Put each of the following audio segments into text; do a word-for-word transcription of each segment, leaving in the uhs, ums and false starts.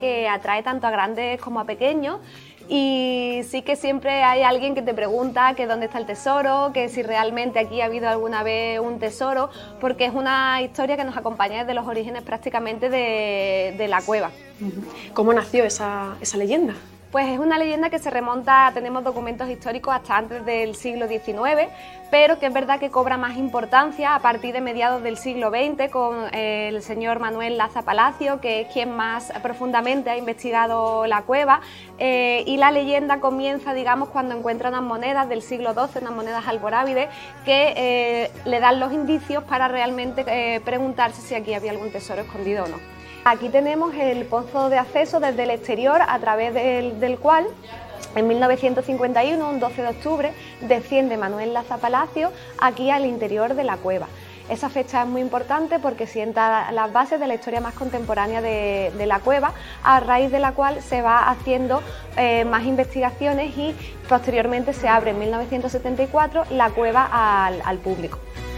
que atrae tanto a grandes como a pequeños, y sí que siempre hay alguien que te pregunta que dónde está el tesoro, que si realmente aquí ha habido alguna vez un tesoro, porque es una historia que nos acompaña desde los orígenes prácticamente de, de la cueva. ¿Cómo nació esa, esa leyenda? Pues es una leyenda que se remonta, tenemos documentos históricos hasta antes del siglo diecinueve, pero que es verdad que cobra más importancia a partir de mediados del siglo veinte con el señor Manuel Laza Palacio, que es quien más profundamente ha investigado la cueva, eh, y la leyenda comienza, digamos, cuando encuentra unas monedas del siglo doce, unas monedas almorávides, que eh, le dan los indicios para realmente eh, preguntarse si aquí había algún tesoro escondido o no. Aquí tenemos el pozo de acceso desde el exterior, a través del, del cual en mil novecientos cincuenta y uno, un doce de octubre, desciende Manuel Laza Palacio aquí al interior de la cueva. Esa fecha es muy importante porque sienta las bases de la historia más contemporánea de, de la cueva, a raíz de la cual se va haciendo eh, más investigaciones y posteriormente se abre en mil novecientos setenta y cuatro la cueva al, al público.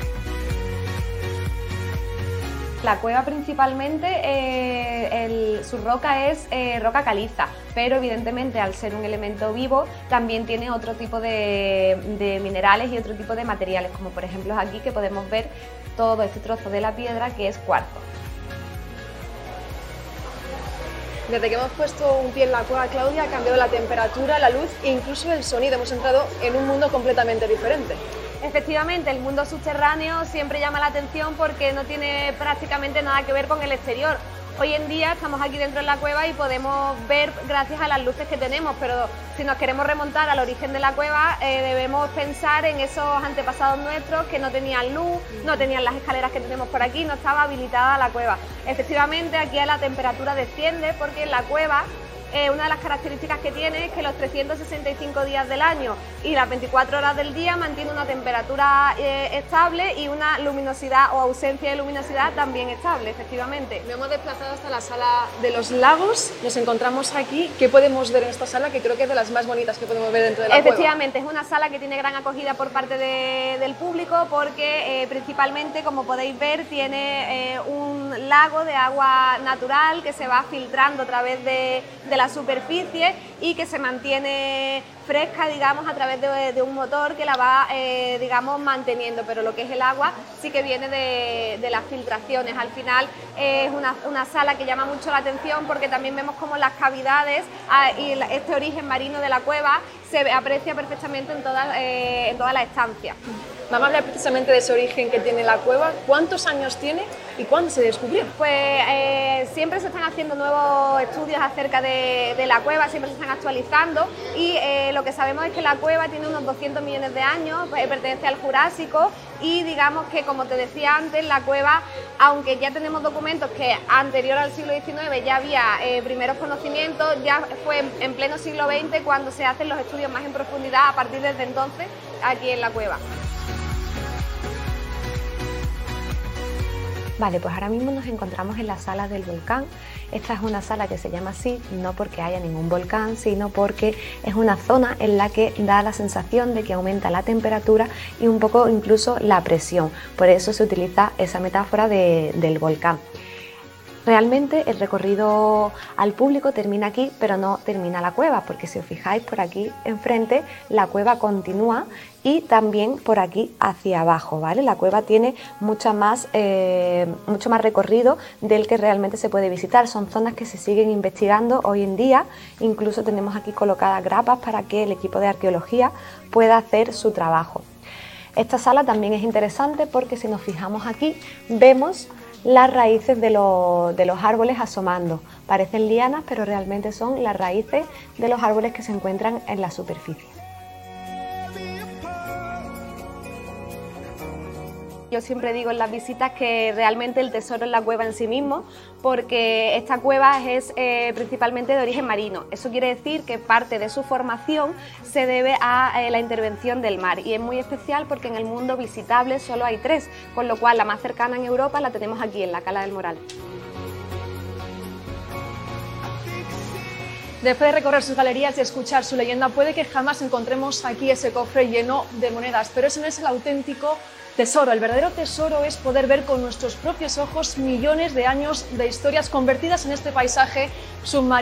La cueva principalmente, eh, el, su roca es eh, roca caliza, pero evidentemente al ser un elemento vivo también tiene otro tipo de, de minerales y otro tipo de materiales, como por ejemplo aquí que podemos ver todo este trozo de la piedra que es cuarzo. Desde que hemos puesto un pie en la cueva, Claudia, ha cambiado la temperatura, la luz e incluso el sonido. Hemos entrado en un mundo completamente diferente. Efectivamente, el mundo subterráneo siempre llama la atención porque no tiene prácticamente nada que ver con el exterior. Hoy en día estamos aquí dentro de la cueva y podemos ver gracias a las luces que tenemos, pero si nos queremos remontar al origen de la cueva, eh, debemos pensar en esos antepasados nuestros que no tenían luz, no tenían las escaleras que tenemos por aquí, no estaba habilitada la cueva. Efectivamente, aquí la temperatura desciende porque en la cueva Eh, una de las características que tiene es que los trescientos sesenta y cinco días del año y las veinticuatro horas del día mantiene una temperatura eh, estable y una luminosidad o ausencia de luminosidad también estable, efectivamente. Nos hemos desplazado hasta la sala de los lagos, nos encontramos aquí. ¿Qué podemos ver en esta sala? Que creo que es de las más bonitas que podemos ver dentro de la cueva. Efectivamente, es una sala que tiene gran acogida por parte de, del público porque eh, principalmente, como podéis ver, tiene eh, un lago de agua natural que se va filtrando a través de, de la la superficie y que se mantiene fresca, digamos, a través de, de un motor que la va, eh, digamos, manteniendo, pero lo que es el agua sí que viene de, de las filtraciones. Al final eh, es una, una sala que llama mucho la atención porque también vemos como las cavidades ah, y este origen marino de la cueva se aprecia perfectamente en toda, eh, en toda la estancia. Vamos a hablar precisamente de ese origen que tiene la cueva. ¿Cuántos años tiene y cuándo se descubrió? Pues eh, siempre se están haciendo nuevos estudios acerca de, de la cueva, siempre se están actualizando y eh, lo que sabemos es que la cueva tiene unos doscientos millones de años, eh, pertenece al Jurásico y digamos que, como te decía antes, la cueva, aunque ya tenemos documentos que anterior al siglo diecinueve ya había eh, primeros conocimientos, ya fue en, en pleno siglo veinte cuando se hacen los estudios más en profundidad a partir desde entonces aquí en la cueva. Vale, pues ahora mismo nos encontramos en la sala del volcán. Esta es una sala que se llama así, no porque haya ningún volcán, sino porque es una zona en la que da la sensación de que aumenta la temperatura y un poco incluso la presión. Por eso se utiliza esa metáfora de, del volcán. Realmente el recorrido al público termina aquí, pero no termina la cueva, porque si os fijáis por aquí enfrente, la cueva continúa y también por aquí hacia abajo, ¿vale? La cueva tiene mucha más, eh, mucho más recorrido del que realmente se puede visitar. Son zonas que se siguen investigando hoy en día, incluso tenemos aquí colocadas grapas para que el equipo de arqueología pueda hacer su trabajo. Esta sala también es interesante porque si nos fijamos aquí, vemos las raíces de, lo, de los árboles asomando. Parecen lianas, pero realmente son las raíces de los árboles que se encuentran en la superficie. Yo siempre digo en las visitas que realmente el tesoro es la cueva en sí mismo, porque esta cueva es eh, principalmente de origen marino. Eso quiere decir que parte de su formación se debe a eh, la intervención del mar, y es muy especial porque en el mundo visitable solo hay tres, con lo cual la más cercana en Europa la tenemos aquí en la Cala del Moral. Después de recorrer sus galerías y escuchar su leyenda, puede que jamás encontremos aquí ese cofre lleno de monedas, pero ese no es el auténtico tesoro. El verdadero tesoro es poder ver con nuestros propios ojos millones de años de historias convertidas en este paisaje submarino.